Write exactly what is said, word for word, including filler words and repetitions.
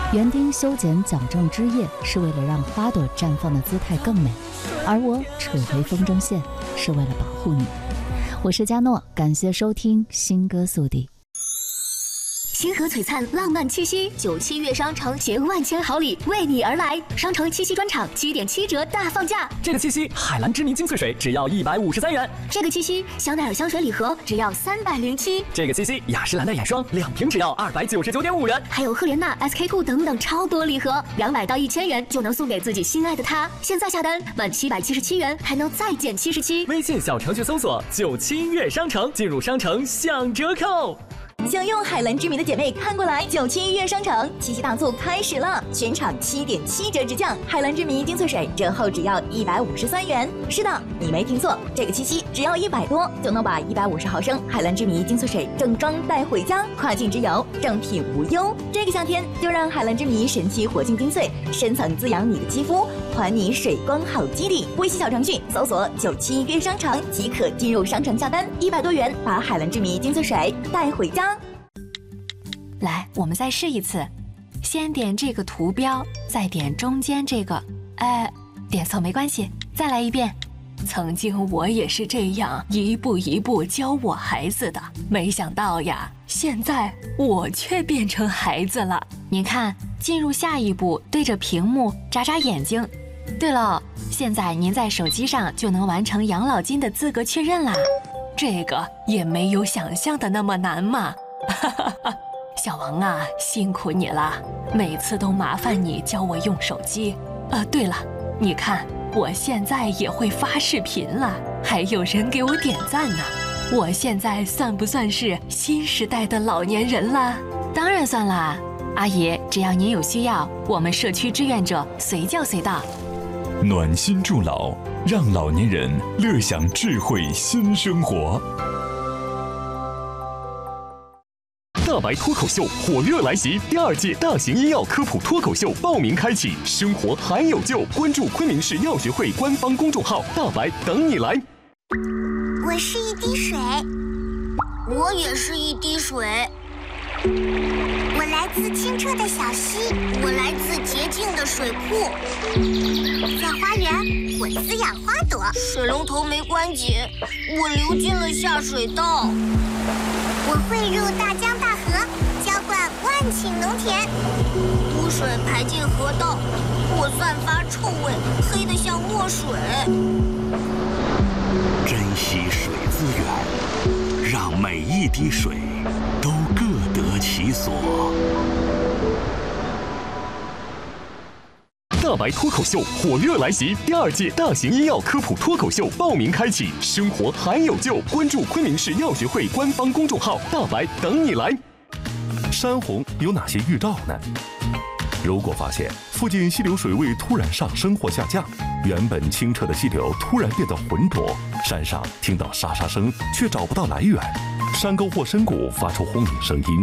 园丁修剪矫正枝叶是为了让花朵绽放的姿态更美，而我扯回风筝线是为了保护你。我是佳诺，感谢收听新歌速递。 星河璀璨，浪漫七夕，九七月商城携万千好礼为你而来。商城七夕专场七点七折大放价。 这个七夕，海蓝之谜精粹水只要一百五十三元。 这个七夕，香奈儿香水礼盒只要三百零七。 这个七夕，雅诗兰黛眼霜两瓶只要二百九十九点五元。 还有赫莲娜、S K two 等等超多礼盒，两百到一千元就能送给自己心爱的他。现在下单满七百七十七元还能再减七十七。 微信小程序搜索九七月商城，进入商城享折扣。 想用海蓝之谜的姐妹看过来，九七月商城七夕大促开始了，全场七点七折直降，海蓝之谜精粹水折后只要一百五十三元。是的，你没听错，这个七夕只要一百多就能把一百五十毫升海蓝之谜精粹水正装带回家，跨境直邮，正品无忧。这个夏天就让海蓝之谜神奇活性精粹深层滋养你的肌肤，还你水光好基底。微信小程序搜索九七月商城即可进入商城下单，一百多元把海蓝之谜精粹水带回家。 来，我们再试一次，先点这个图标，再点中间这个，哎，点错没关系，再来一遍。曾经我也是这样一步一步教我孩子的，没想到呀，现在我却变成孩子了。你看，进入下一步，对着屏幕眨眨眼睛。对了，现在您在手机上就能完成养老金的资格确认啦，这个也没有想象的那么难嘛。哈哈哈。小王啊，辛苦你了，每次都麻烦你教我用手机。呃，对了，你看我现在也会发视频了，还有人给我点赞呢。我现在算不算是新时代的老年人啦？当然算啦，阿姨，只要您有需要，我们社区志愿者随叫随到。 暖心助老，让老年人乐享智慧新生活。 大白脱口秀火热来袭，第二届大型医药科普脱口秀报名开启，生活还有救！关注昆明市药学会官方公众号，大白等你来。 我是一滴水，我也是一滴水。我来自清澈的小溪，我来自洁净的水库。在花园，我滋养花朵。水龙头没关紧，我流进了下水道。我汇入大江大河，浇灌万顷农田。污水排进河道，我散发臭味，黑得像墨水。 珍惜水资源，让每一滴水都各得其所。 大白脱口秀火热来袭，第二届大型医药科普脱口秀报名开启，生活还有救！关注昆明市药学会官方公众号，大白等你来。 山洪有哪些预兆呢？如果发现附近溪流水位突然上升或下降，原本清澈的溪流突然变得浑浊，山上听到沙沙声却找不到来源，山沟或深谷发出轰鸣声音，